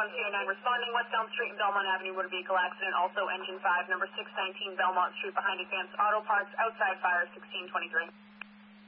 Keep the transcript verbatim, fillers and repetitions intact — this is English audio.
one C O nine responding, West Elm Street and Belmont Avenue, motor vehicle accident. Also engine five, number six nineteen Belmont Street behind Advanced Auto Parts, outside fire sixteen twenty-three.